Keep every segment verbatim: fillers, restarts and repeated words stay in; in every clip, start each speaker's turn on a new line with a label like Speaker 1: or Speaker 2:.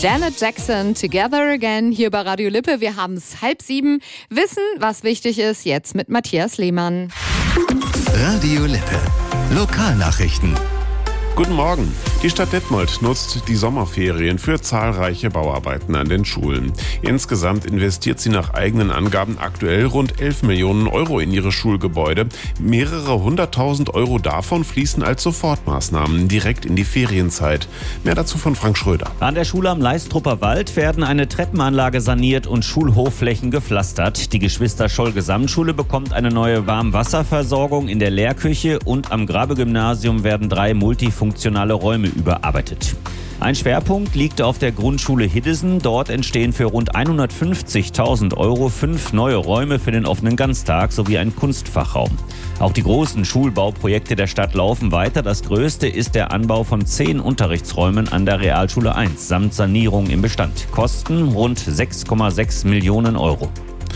Speaker 1: Janet Jackson, Together Again, hier bei Radio Lippe. Wir haben es halb sieben. Wissen, was wichtig ist, jetzt mit Matthias Lehmann.
Speaker 2: Radio Lippe. Lokalnachrichten.
Speaker 3: Guten Morgen. Die Stadt Detmold nutzt die Sommerferien für zahlreiche Bauarbeiten an den Schulen. Insgesamt investiert sie nach eigenen Angaben aktuell rund elf Millionen Euro in ihre Schulgebäude. Mehrere hunderttausend Euro davon fließen als Sofortmaßnahmen direkt in die Ferienzeit. Mehr dazu von Frank Schröder.
Speaker 4: An der Schule am Leistrupper Wald werden eine Treppenanlage saniert und Schulhofflächen gepflastert. Die Geschwister-Scholl-Gesamtschule bekommt eine neue Warmwasserversorgung in der Lehrküche und am Grabe-Gymnasium werden drei multifunktionale Räume überarbeitet. Ein Schwerpunkt liegt auf der Grundschule Hiddesen. Dort entstehen für rund hundertfünfzigtausend Euro fünf neue Räume für den offenen Ganztag sowie ein Kunstfachraum. Auch die großen Schulbauprojekte der Stadt laufen weiter. Das größte ist der Anbau von zehn Unterrichtsräumen an der Realschule eins samt Sanierung im Bestand. Kosten rund sechs Komma sechs Millionen Euro.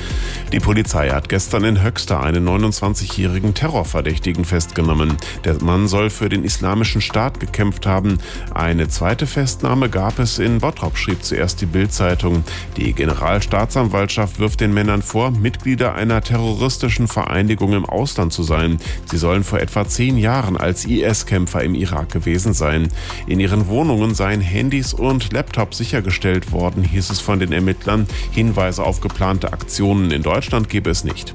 Speaker 3: Die Polizei hat gestern in Höxter einen neunundzwanzigjährigen Terrorverdächtigen festgenommen. Der Mann soll für den Islamischen Staat gekämpft haben. Eine zweite Festnahme gab es in Bottrop, schrieb zuerst die Bild-Zeitung. Die Generalstaatsanwaltschaft wirft den Männern vor, Mitglieder einer terroristischen Vereinigung im Ausland zu sein. Sie sollen vor etwa zehn Jahren als I S-Kämpfer im Irak gewesen sein. In ihren Wohnungen seien Handys und Laptops sichergestellt worden, hieß es von den Ermittlern. Hinweise auf geplante Aktionen in Deutschland Deutschland gäbe es nicht.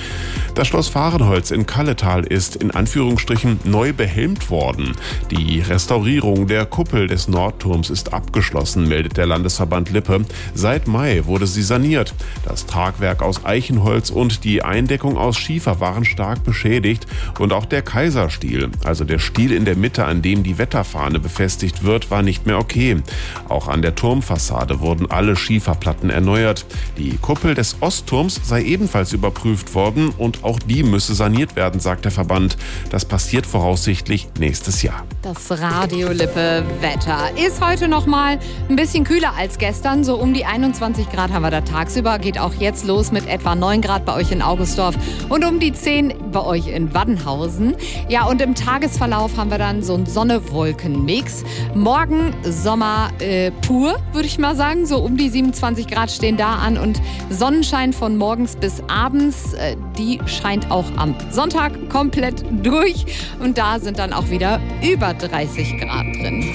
Speaker 3: Das Schloss Fahrenholz in Kalletal ist in Anführungsstrichen neu behelmt worden. Die Restaurierung der Kuppel des Nordturms ist abgeschlossen, meldet der Landesverband Lippe. Seit Mai wurde sie saniert. Das Tragwerk aus Eichenholz und die Eindeckung aus Schiefer waren stark beschädigt. Und auch der Kaiserstiel, also der Stiel in der Mitte, an dem die Wetterfahne befestigt wird, war nicht mehr okay. Auch an der Turmfassade wurden alle Schieferplatten erneuert. Die Kuppel des Ostturms sei ebenfalls überprüft worden und auch die müsse saniert werden, sagt der Verband. Das passiert voraussichtlich nächstes Jahr.
Speaker 1: Das Radio Lippe Wetter ist heute noch mal ein bisschen kühler als gestern. So um die einundzwanzig Grad haben wir da tagsüber. Geht auch jetzt los mit etwa neun Grad bei euch in Augustdorf und um die zehn bei euch in Waddenhausen. Ja, und im Tagesverlauf haben wir dann so einen Sonne-Wolken-Mix. Morgen Sommer äh, pur, würde ich mal sagen. So um die siebenundzwanzig Grad stehen da an und Sonnenschein von morgens bis abends. Äh, die scheint auch am Sonntag komplett durch und da sind dann auch wieder über dreißig Grad drin.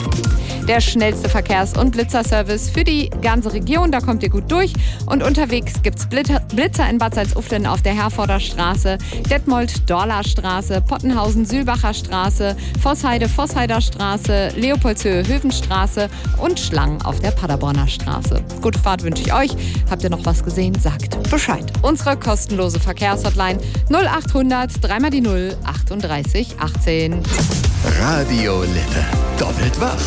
Speaker 1: Der schnellste Verkehrs- und Blitzerservice für die ganze Region, da kommt ihr gut durch. Und unterwegs gibt's Blitzer in Bad Salzuflen auf der Herforder Straße, Detmold-Dorler Pottenhausen, Sülbacher Straße, Vossheide, Vossheider Straße, Leopoldshöhe, Höfenstraße und Schlangen auf der Paderborner Straße. Gute Fahrt wünsche ich euch. Habt ihr noch was gesehen? Sagt Bescheid. Unsere kostenlose Verkehrshotline null achthundert drei mal die null achtunddreißig achtzehn.
Speaker 2: Radio Lippe. Doppelt wach.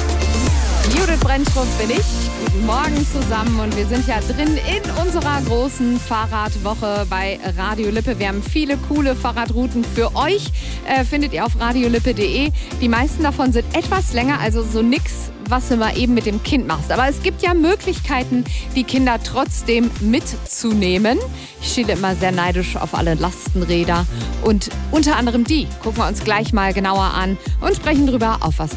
Speaker 1: Judith Brennstrumpf bin ich. Guten Morgen zusammen und wir sind ja drin in unserer großen Fahrradwoche bei Radio Lippe. Wir haben viele coole Fahrradrouten für euch, äh, findet ihr auf radiolippe punkt de. Die meisten davon sind etwas länger, also so nix, was du mal eben mit dem Kind machst. Aber es gibt ja Möglichkeiten, die Kinder trotzdem mitzunehmen. Ich schiele immer sehr neidisch auf alle Lastenräder und unter anderem die gucken wir uns gleich mal genauer an und sprechen drüber, auf was